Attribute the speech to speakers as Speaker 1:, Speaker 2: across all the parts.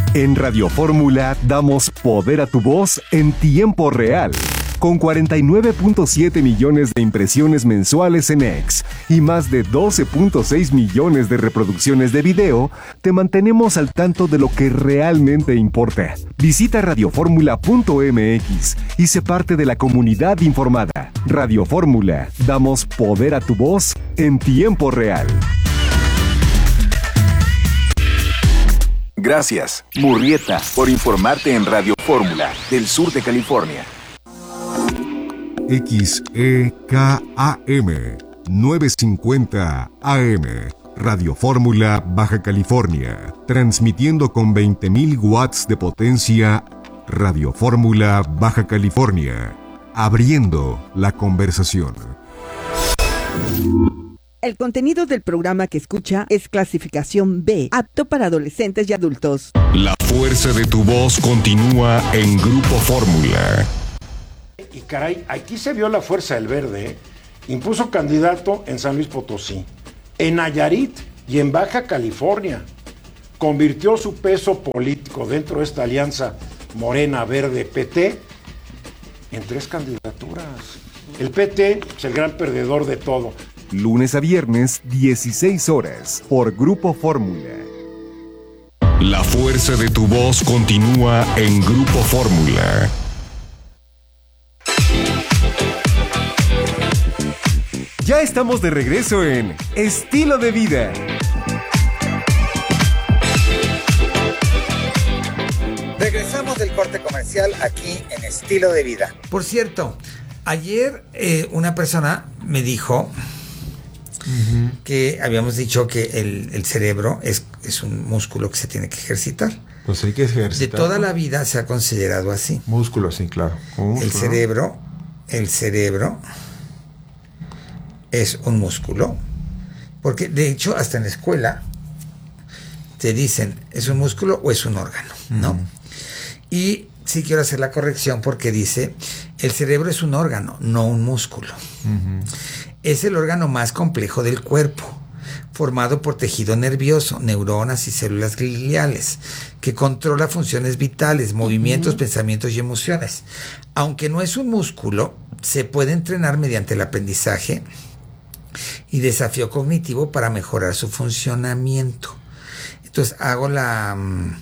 Speaker 1: En Radio Fórmula damos poder a tu voz en tiempo real. Con 49.7 millones de impresiones mensuales en X y más de 12.6 millones de reproducciones de video, te mantenemos al tanto de lo que realmente importa. Visita radioformula.mx y sé parte de la comunidad informada. Radio Fórmula, damos poder a tu voz en tiempo real.
Speaker 2: Gracias, Murrieta, por informarte en Radio Fórmula del sur de California.
Speaker 3: XEKAM 950 AM Radio Fórmula, Baja California, transmitiendo con 20.000 watts de potencia. Radio Fórmula, Baja California, abriendo la conversación.
Speaker 4: El contenido del programa que escucha es clasificación B, apto para adolescentes y adultos.
Speaker 3: La fuerza de tu voz continúa en Grupo Fórmula.
Speaker 5: Y caray, aquí se vio la fuerza del verde, ¿eh? Impuso candidato en San Luis Potosí, en Nayarit y en Baja California. Convirtió su peso político dentro de esta alianza Morena, Verde, PT en 3 candidaturas. El PT es el gran perdedor de todo.
Speaker 1: Lunes a viernes, 16 horas, por Grupo Fórmula.
Speaker 3: La fuerza de tu voz continúa en Grupo Fórmula.
Speaker 1: Ya estamos de regreso en Estilo de Vida.
Speaker 6: Regresamos del corte comercial aquí en Estilo de Vida.
Speaker 7: Por cierto, ayer una persona me dijo que habíamos dicho que el cerebro es un músculo que se tiene que ejercitar.
Speaker 8: Pues hay que ejercitar.
Speaker 7: De toda la vida se ha considerado así.
Speaker 8: Músculo, sí, claro.
Speaker 7: El cerebro es un músculo, porque de hecho hasta en la escuela te dicen, ¿es un músculo o es un órgano? ¿No? Y sí quiero hacer la corrección porque dice, el cerebro es un órgano, no un músculo. Es el órgano más complejo del cuerpo, formado por tejido nervioso, neuronas y células gliales, que controla funciones vitales, movimientos, pensamientos y emociones. Aunque no es un músculo, se puede entrenar mediante el aprendizaje y desafío cognitivo para mejorar su funcionamiento. Entonces hago la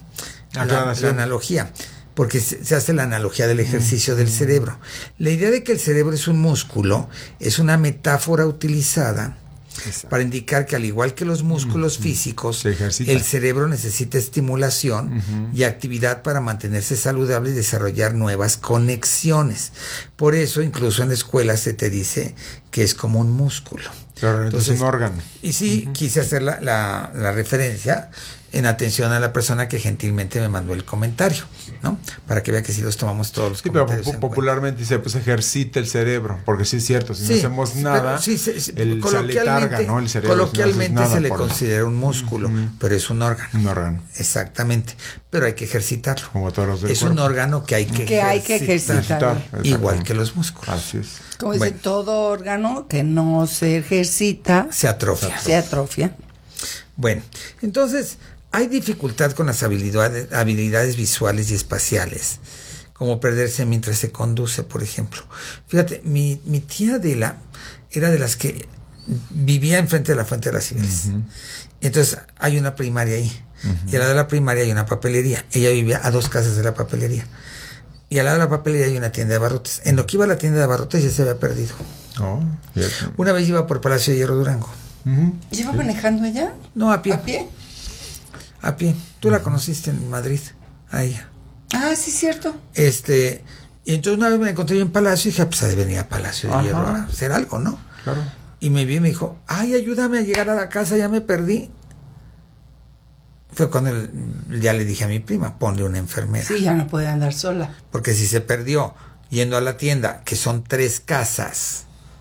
Speaker 7: analogía, porque se hace la analogía del ejercicio del cerebro. La idea de que el cerebro es un músculo es una metáfora utilizada para indicar que al igual que los músculos físicos, el cerebro necesita estimulación y actividad para mantenerse saludable y desarrollar nuevas conexiones. Por eso, incluso en la escuela se te dice que es como un músculo.
Speaker 8: Claro, entonces es un órgano.
Speaker 7: Y sí, quise hacer la referencia en atención a la persona que gentilmente me mandó el comentario, ¿no? Para que vea que sí los tomamos todos los comentarios.
Speaker 8: Sí, pero popularmente dice, pues ejercita el cerebro, porque sí es cierto, si no hacemos nada, se letarga, ¿no? El cerebro.
Speaker 7: Coloquialmente se le considera un músculo, pero es un órgano.
Speaker 8: Un órgano.
Speaker 7: Exactamente, pero hay que ejercitarlo.
Speaker 8: Como todos los del
Speaker 7: es
Speaker 8: cuerpo.
Speaker 7: Un órgano que hay que ejercitar. Igual que los músculos.
Speaker 8: Así es.
Speaker 9: Como dice, todo órgano que no se ejercita
Speaker 7: se atrofia. Bueno, entonces hay dificultad con las habilidades visuales y espaciales, como perderse mientras se conduce, por ejemplo. Fíjate, mi tía Adela era de las que vivía enfrente de la Fuente de las Cibeles. Entonces hay una primaria ahí, y al lado de la primaria hay una papelería. Ella vivía a 2 casas de la papelería. Y al lado de la papelería hay una tienda de abarrotes. En lo que iba a la tienda de abarrotes ya se había perdido. Una vez iba por Palacio de Hierro Durango.
Speaker 9: ¿Lleva manejando ella?
Speaker 7: No, a pie.
Speaker 9: ¿A pie?
Speaker 7: A pie. Tú la conociste en Madrid, a ella.
Speaker 9: Ah, sí, cierto.
Speaker 7: Y entonces una vez me encontré yo en Palacio y dije, pues ha de venir a Palacio de Hierro a hacer algo, ¿no?
Speaker 8: Claro.
Speaker 7: Y me vi y me dijo, ay, ayúdame a llegar a la casa, ya me perdí. Fue cuando ya le dije a mi prima, ponle una enfermera.
Speaker 9: Sí, ya no puede andar sola.
Speaker 7: Porque si se perdió yendo a la tienda, que son 3 casas.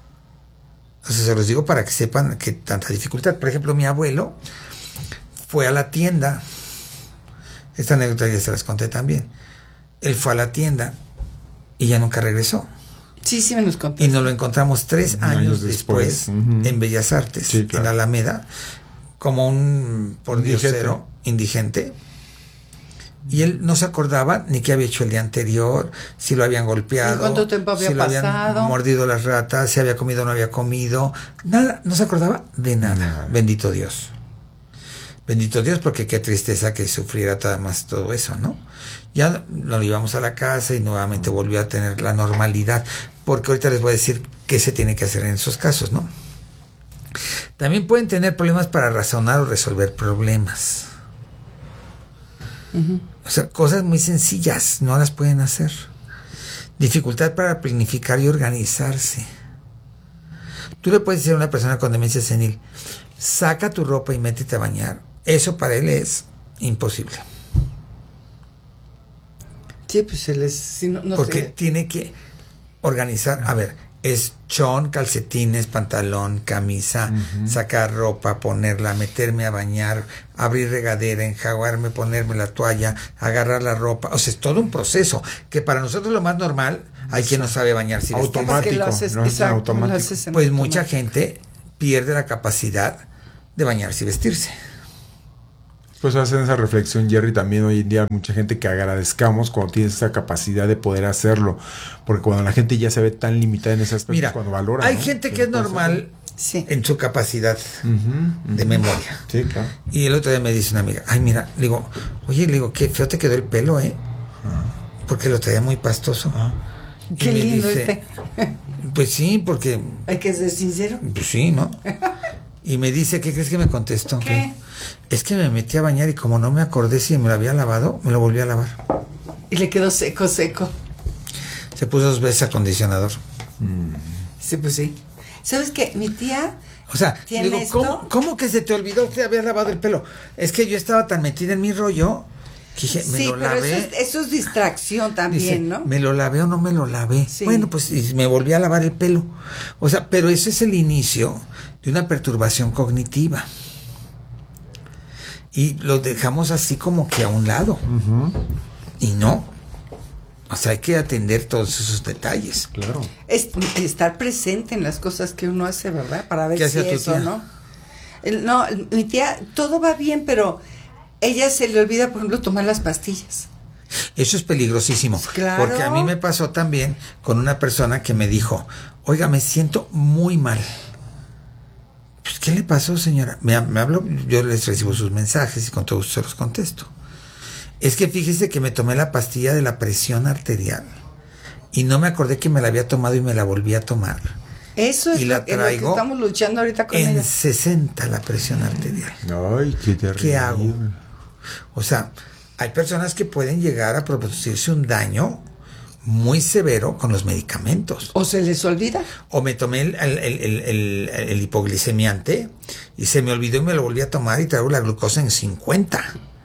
Speaker 7: O sea, se los digo para que sepan que tanta dificultad. Por ejemplo, mi abuelo fue a la tienda. Esta anécdota ya se las conté también. Él fue a la tienda y ya nunca regresó.
Speaker 9: Sí, me nos contó.
Speaker 7: Y nos lo encontramos 3 años después en Bellas Artes, en la Alameda, como un pordiosero indigente, Y él no se acordaba ni qué había hecho el día anterior, si lo habían golpeado,
Speaker 9: cuánto tiempo había
Speaker 7: si lo
Speaker 9: pasado,
Speaker 7: habían mordido las ratas, si había comido o no había comido, nada, no se acordaba de nada. Bendito Dios. Bendito Dios, porque qué tristeza que sufriera más todo eso, ¿no? Ya lo llevamos a la casa y nuevamente volvió a tener la normalidad, porque ahorita les voy a decir qué se tiene que hacer en esos casos, ¿no? También pueden tener problemas para razonar o resolver problemas. O sea, cosas muy sencillas, no las pueden hacer. Dificultad para planificar y organizarse. Tú le puedes decir a una persona con demencia senil, saca tu ropa y métete a bañar. Eso para él es imposible.
Speaker 9: Sí, pues él es... Si no
Speaker 7: porque
Speaker 9: sé.
Speaker 7: Tiene que organizar, a ver, es chon, calcetines, pantalón, camisa, sacar ropa, ponerla, meterme a bañar, abrir regadera, enjaguarme, ponerme la toalla, agarrar la ropa. O sea, es todo un proceso que para nosotros lo más normal, hay quien no sabe bañarse.
Speaker 8: Automático.
Speaker 7: Pues mucha gente pierde la capacidad de bañarse y vestirse.
Speaker 8: Pues hacen esa reflexión, Jerry, también hoy en día mucha gente que agradezcamos cuando tienes esa capacidad de poder hacerlo, porque cuando la gente ya se ve tan limitada en ese aspecto,
Speaker 7: mira,
Speaker 8: cuando valora,
Speaker 7: hay
Speaker 8: ¿no?
Speaker 7: gente que es normal en su capacidad de memoria.
Speaker 8: Sí, claro.
Speaker 7: Y el otro día me dice una amiga, ay, mira, le digo, qué feo te quedó el pelo, porque lo traía muy pastoso.
Speaker 9: Qué lindo
Speaker 7: dice, pues sí, porque...
Speaker 9: Hay que ser sincero.
Speaker 7: Pues sí, ¿no? Y me dice, ¿qué crees que me contestó?
Speaker 9: ¿Qué?
Speaker 7: Es que me metí a bañar y como no me acordé si me lo había lavado, me lo volví a lavar.
Speaker 9: Y le quedó seco.
Speaker 7: Se puso 2 veces acondicionador.
Speaker 9: Sí, pues sí. ¿Sabes qué? Mi tía...
Speaker 7: O sea, digo, ¿cómo que se te olvidó que habías lavado el pelo? Es que yo estaba tan metida en mi rollo que dije, me lo lavé.
Speaker 9: Eso es distracción también, dice, ¿no?
Speaker 7: ¿Me lo lavé o no me lo lavé? Sí. Bueno, pues y me volví a lavar el pelo. O sea, pero ese es el inicio de una perturbación cognitiva. Y lo dejamos así como que a un lado. Y no. O sea, hay que atender todos esos detalles.
Speaker 8: Claro.
Speaker 9: Estar presente en las cosas que uno hace, ¿verdad? Para ver si eso,
Speaker 7: tía?
Speaker 9: ¿no? No, mi tía, todo va bien, pero ella se le olvida, por ejemplo, tomar las pastillas.
Speaker 7: Eso es peligrosísimo.
Speaker 9: Claro.
Speaker 7: Porque a mí me pasó también con una persona que me dijo, oiga, me siento muy mal. Pues, ¿qué le pasó, señora? Me habló, yo les recibo sus mensajes y con todo gusto se los contesto. Es que fíjese que me tomé la pastilla de la presión arterial y no me acordé que me la había tomado y me la volví a tomar.
Speaker 9: Eso es
Speaker 7: lo que
Speaker 9: estamos luchando ahorita con ella.
Speaker 7: En 60 la presión arterial.
Speaker 8: Ay, qué terrible.
Speaker 7: ¿Qué hago? O sea, hay personas que pueden llegar a producirse un daño muy severo con los medicamentos.
Speaker 9: ¿O se les olvida?
Speaker 7: O me tomé el hipoglicemiante y se me olvidó y me lo volví a tomar y traigo la glucosa en 50.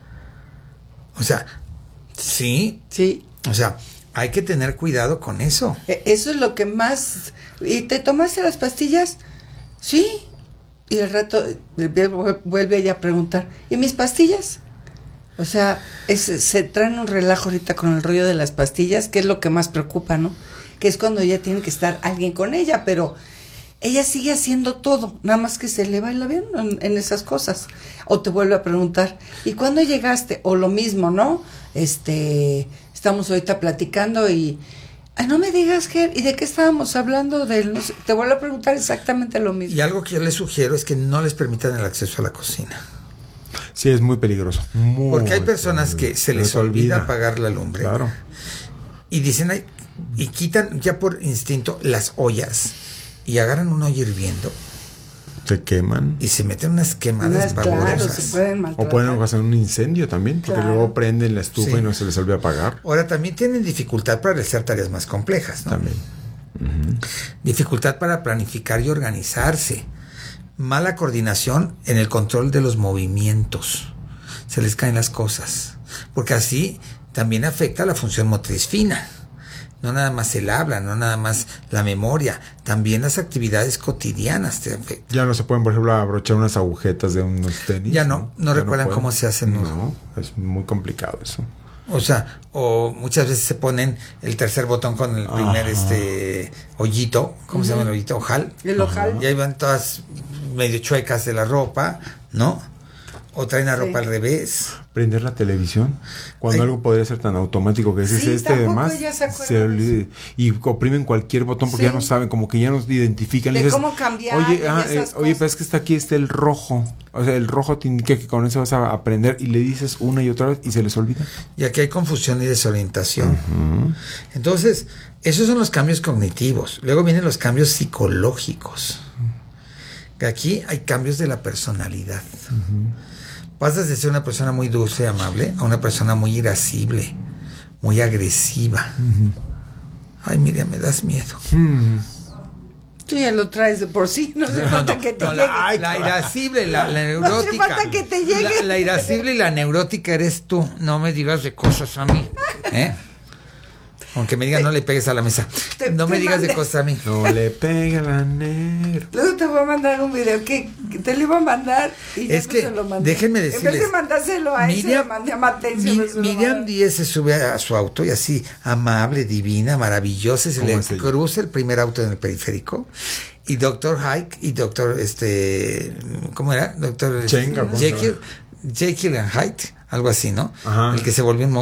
Speaker 7: O sea, sí. O sea, hay que tener cuidado con eso.
Speaker 9: Eso es lo que más... ¿Y te tomaste las pastillas? Sí. Y al rato vuelve ella a preguntar, ¿y mis pastillas? O sea, se traen un relajo ahorita con el rollo de las pastillas, que es lo que más preocupa, ¿no? Que es cuando ya tiene que estar alguien con ella, pero ella sigue haciendo todo, nada más que se le va el avión en esas cosas. O te vuelve a preguntar, ¿y cuándo llegaste? O lo mismo, ¿no? Estamos ahorita platicando y... Ay, no me digas, Ger, ¿y de qué estábamos hablando? No sé, te vuelvo a preguntar exactamente lo mismo.
Speaker 7: Y algo que yo les sugiero es que no les permitan el acceso a la cocina.
Speaker 8: Sí, es muy peligroso.
Speaker 7: Porque hay personas que se les olvida apagar la lumbre.
Speaker 8: Claro.
Speaker 7: Y dicen, ay, y quitan ya por instinto las ollas y agarran una olla hirviendo.
Speaker 8: Se queman.
Speaker 7: Y se meten unas quemadas vaporosas.
Speaker 9: Claro, se pueden maltratar.
Speaker 8: O pueden hacer un incendio también, porque luego prenden la estufa y no se les olvida apagar.
Speaker 7: Ahora, también tienen dificultad para realizar tareas más complejas, ¿no?
Speaker 8: También.
Speaker 7: Dificultad para planificar y organizarse. Mala coordinación en el control de los movimientos. Se les caen las cosas. Porque así también afecta la función motriz fina. No nada más el habla, no nada más la memoria, también las actividades cotidianas te afectan.
Speaker 8: Ya no se pueden, por ejemplo, abrochar unas agujetas de unos tenis.
Speaker 7: Ya no recuerdan cómo se hacen.
Speaker 8: No, es muy complicado eso.
Speaker 7: O sea, o muchas veces se ponen el tercer botón con el primer hoyito, ¿cómo se llama el hoyito? Ojal.
Speaker 9: El ojal.
Speaker 7: Y ahí van todas medio chuecas de la ropa, ¿no? O traen la ropa al revés.
Speaker 8: Prender la televisión. Cuando algo podría ser tan automático que es
Speaker 9: Sí,
Speaker 8: además
Speaker 9: ya se acuerdan de eso.
Speaker 8: y oprimen cualquier botón porque ya no saben, como que ya nos identifican.
Speaker 9: De
Speaker 8: Y dices,
Speaker 9: cómo cambiar.
Speaker 8: oye, pero es que aquí está el rojo. O sea, el rojo te indica que con eso vas a aprender y le dices una y otra vez y se les olvida.
Speaker 7: Y aquí hay confusión y desorientación. Entonces, esos son los cambios cognitivos. Luego vienen los cambios psicológicos. Que aquí hay cambios de la personalidad. Pasas de ser una persona muy dulce y amable a una persona muy irascible, muy agresiva. Ay, Miriam, me das miedo.
Speaker 9: Tú ya lo traes de por sí, no hace falta que te llegue.
Speaker 7: La irascible, la neurótica.
Speaker 9: No hace falta que te llegue.
Speaker 7: La irascible y la neurótica eres tú. No me digas de cosas a mí. Aunque me digan, no le pegues a la mesa. No me digas de cosas a mí.
Speaker 8: No le pegue a la negra.
Speaker 9: Luego te voy a mandar un video que te lo iba a mandar y ya
Speaker 7: es que,
Speaker 9: se lo mandé.
Speaker 7: déjenme decirles.
Speaker 9: En vez de mandárselo a él, se lo mandé a Matencio.
Speaker 7: Miriam Díez se sube a su auto y así, amable, divina, maravillosa, se le cruza el primer auto en el periférico. Y Dr. Hyde y Dr. ¿cómo era? Dr.
Speaker 8: Chenga,
Speaker 7: Jekyll and Hyde, algo así, ¿no?
Speaker 8: Ajá.
Speaker 7: El que se volvió un